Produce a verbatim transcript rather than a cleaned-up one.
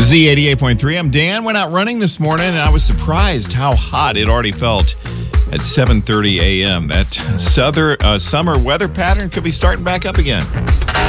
Z eighty-eight point three. I'm Dan. Went out running this morning, and I was surprised how hot it already felt at seven thirty a m That southern, uh, summer weather pattern could be starting back up again.